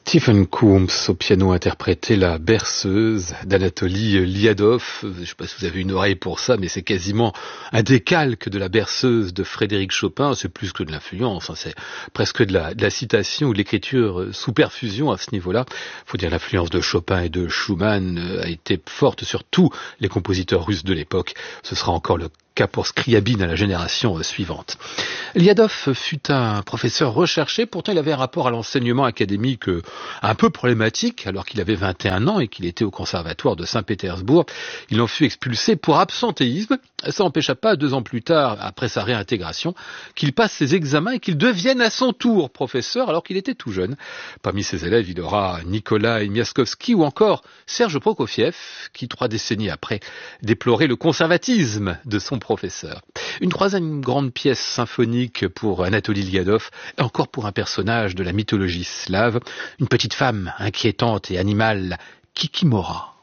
Stephen Coombs au piano interprétait la berceuse d'Anatoly Liadov. Je ne sais pas si vous avez une oreille pour ça, mais c'est quasiment un décalque de la berceuse de Frédéric Chopin. C'est plus que de l'influence, c'est presque de la citation ou de l'écriture sous perfusion à ce niveau-là. Il faut dire l'influence de Chopin et de Schumann a été forte sur tous les compositeurs russes de l'époque. Ce sera encore le cas pour Scriabine à la génération suivante. Liadov fut un professeur recherché, pourtant il avait un rapport à l'enseignement académique un peu problématique, alors qu'il avait 21 ans et qu'il était au conservatoire de Saint-Pétersbourg. Il en fut expulsé pour absentéisme. Ça n'empêcha pas, 2 ans plus tard, après sa réintégration, qu'il passe ses examens et qu'il devienne à son tour professeur alors qu'il était tout jeune. Parmi ses élèves, il aura Nikolai Miaskovski ou encore Serge Prokofiev, qui 3 décennies après déplorait le conservatisme de son professeur. Une 3e grande pièce symphonique pour Anatoly Liadov, et encore pour un personnage de la mythologie slave, une petite femme inquiétante et animale, Kikimora.